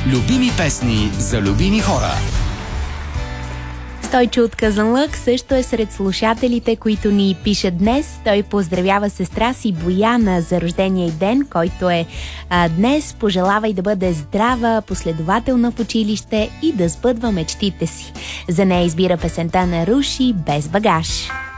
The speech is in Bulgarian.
Любими песни за любими хора. Стойчо от Казанлък също е сред слушателите, които ни пишат днес. Той поздравява сестра си Бояна за рождения й ден, който е днес. Пожелава и да бъде здрава, последователна в училище и да сбъдва мечтите си. За нея избира песента на Руши "Без багаж".